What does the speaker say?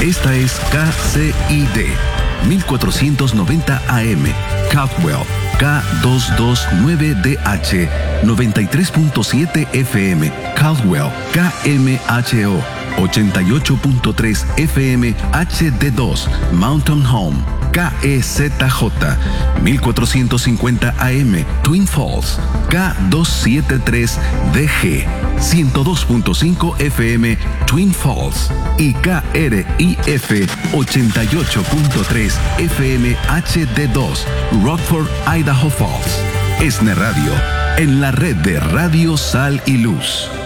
Esta es KCID 1490 AM, Caldwell, K229DH, 93.7 FM, Caldwell, KMHO, 88.3 FM HD2, Mountain Home, KEZJ, 1450 AM, Twin Falls, K273DG, 102.5 FM, Twin Falls y KRIF 88.3 FM HD2, Rockford, Idaho Falls. ESNE Radio, en la red de Radio Sal y Luz.